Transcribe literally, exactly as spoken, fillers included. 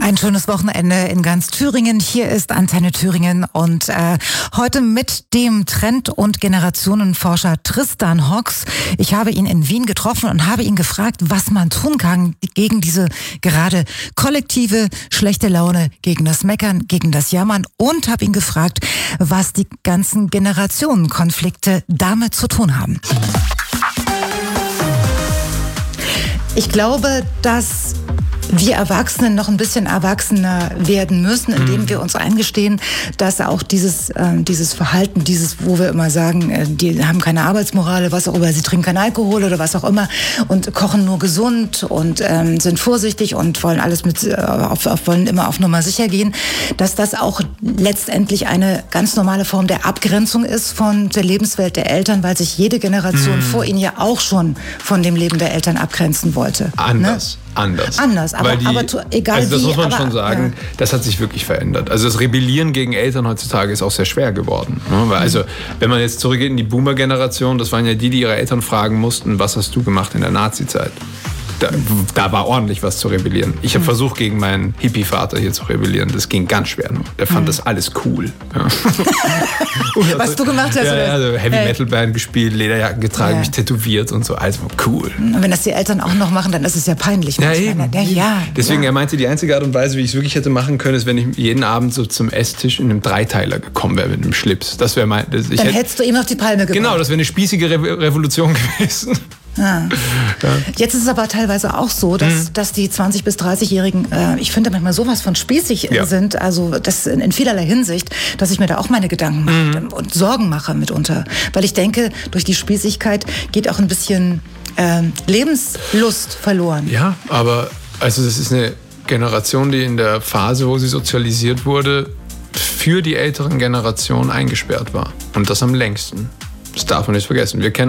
Ein schönes Wochenende in ganz Thüringen. Hier ist Antenne Thüringen und äh, heute mit dem Trend- und Generationenforscher Tristan Hocks. Ich habe ihn in Wien getroffen und habe ihn gefragt, was man tun kann gegen diese gerade kollektive schlechte Laune, gegen das Meckern, gegen das Jammern und habe ihn gefragt, was die ganzen Generationenkonflikte damit zu tun haben. Ich glaube, dass wir Erwachsenen noch ein bisschen erwachsener werden müssen, indem wir uns eingestehen, dass auch dieses, äh, dieses Verhalten, dieses, wo wir immer sagen, äh, die haben keine Arbeitsmoral, was auch immer, sie trinken keinen Alkohol oder was auch immer und kochen nur gesund und ähm, sind vorsichtig und wollen alles mit, äh, auf, auf, wollen immer auf Nummer sicher gehen, dass das auch letztendlich eine ganz normale Form der Abgrenzung ist von der Lebenswelt der Eltern, weil sich jede Generation mhm. vor ihnen ja auch schon von dem Leben der Eltern abgrenzen wollte. Anders. Ne? Anders. Anders, aber, die, aber egal also das wie, muss man aber, schon sagen, ja. Das hat sich wirklich verändert. Also das Rebellieren gegen Eltern heutzutage ist auch sehr schwer geworden. Ne? Weil also, wenn man jetzt zurückgeht in die Boomer-Generation, das waren ja die, die ihre Eltern fragen mussten, was hast du gemacht in der Nazi-Zeit? Da, da war ordentlich was zu rebellieren. Ich habe mhm. versucht, gegen meinen Hippie-Vater hier zu rebellieren. Das ging ganz schwer nur. Der fand mhm. das alles cool. Ja. Was du gemacht hast? Ja, ja, also Heavy-Metal-Band gespielt, Lederjacken getragen, ja. mich tätowiert und so. Also cool. Und wenn das die Eltern auch noch machen, dann ist es ja peinlich. Ja, eben. Ja, ja, Deswegen, ja. er meinte, die einzige Art und Weise, wie ich es wirklich hätte machen können, ist, wenn ich jeden Abend so zum Esstisch in einem Dreiteiler gekommen wäre mit einem Schlips. Das wäre mein... Das, ich dann hätte, hättest du ihm auf die Palme gebracht. Genau, das wäre eine spießige Re- Revolution gewesen. Ah. Ja. Jetzt ist es aber teilweise auch so, dass, mhm. dass die zwanzig- bis dreißigjährigen, äh, ich finde manchmal sowas von spießig ja. sind, also das in, in vielerlei Hinsicht, dass ich mir da auch meine Gedanken mache mhm. und Sorgen mache mitunter. Weil ich denke, durch die Spießigkeit geht auch ein bisschen äh, Lebenslust verloren. Ja, aber also das ist eine Generation, die in der Phase, wo sie sozialisiert wurde, für die älteren Generationen eingesperrt war. Und das am längsten. Das darf man nicht vergessen. Wir kennen